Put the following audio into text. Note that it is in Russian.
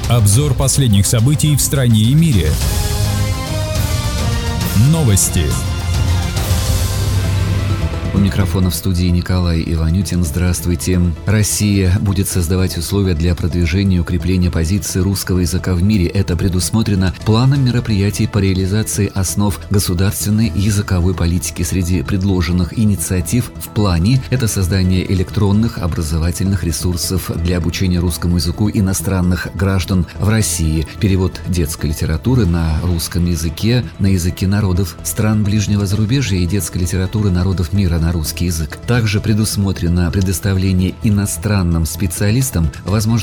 Обзор последних событий в стране и мире. Новости. У микрофона в студии Николай Иванютин. Здравствуйте. Россия будет создавать условия для продвижения и укрепления позиции русского языка в мире. Это предусмотрено планом мероприятий по реализации основ государственной языковой политики. Среди предложенных инициатив в плане – это создание электронных образовательных ресурсов для обучения русскому языку иностранных граждан в России, перевод детской литературы на русском языке, на языке народов стран ближнего зарубежья и детской литературы народов мира на русский язык. Также предусмотрено предоставление иностранным специалистам возможности